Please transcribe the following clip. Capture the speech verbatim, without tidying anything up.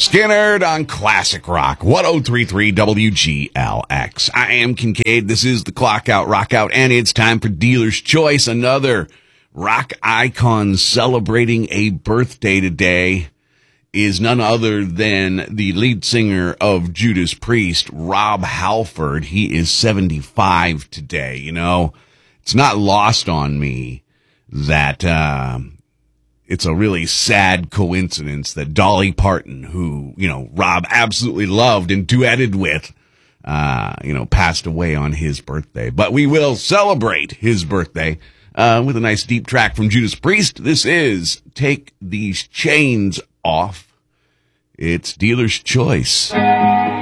Skinner on Classic Rock, one oh three point three W G L X. I am Kincaid. This is the Clock Out, Rock Out, and it's time for Dealer's Choice. Another rock icon celebrating a birthday today is none other than the lead singer of Judas Priest, Rob Halford. He is seventy-five today. You know, it's not lost on me that uh, it's a really sad coincidence that Dolly Parton, who, you know, Rob absolutely loved and duetted with, uh, you know, passed away on his birthday. But we will celebrate his birthday uh, with a nice deep track from Judas Priest. This is Take These Chains Off. It's Dealer's Choice.